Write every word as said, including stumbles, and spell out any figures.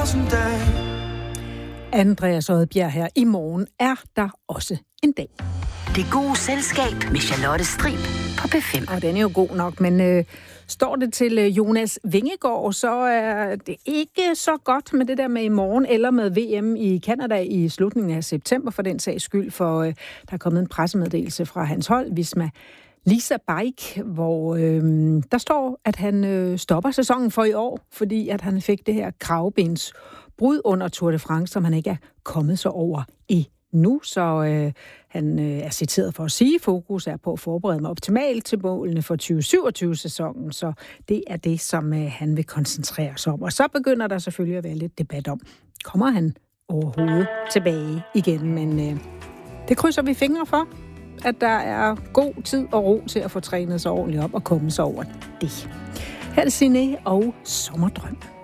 thousand day. Andreas Odbjerg her. I morgen er der også en dag. Det gode selskab med Charlotte Strib på P fem. Og den er jo god nok, men øh, står det til øh, Jonas Vingegaard, så er det ikke så godt med det der med i morgen, eller med V M i Canada i slutningen af september for den sags skyld, for øh, der er kommet en pressemeddelelse fra hans hold, Visma Lease a Bike, hvor øh, der står, at han øh, stopper sæsonen for i år, fordi at han fik det her kravbensbrud under Tour de France, som han ikke er kommet så over i nu, så øh, han øh, er citeret for at sige, fokus er på at forberede mig optimalt til målene for tyve syvogtyve-sæsonen, så det er det, som øh, han vil koncentrere sig om. Og så begynder der selvfølgelig at være lidt debat om, kommer han overhovedet tilbage igen, men øh, det krydser vi fingre for, at der er god tid og ro til at få trænet sig ordentligt op og komme sig over det. Her er det Signe og Sommerdrøm.